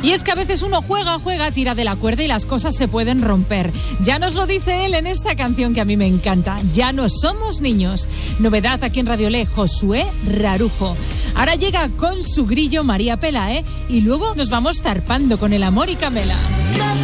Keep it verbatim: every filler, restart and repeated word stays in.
Y es que a veces uno juega, juega, tira de la cuerda y las cosas se pueden romper. Ya nos lo dice él en esta canción que a mí me encanta. Ya no somos niños. Novedad aquí en Radio Le, Josué Rarujo. Ahora llega con su grillo María Pelae y luego nos vamos zarpando con El amor y Camela.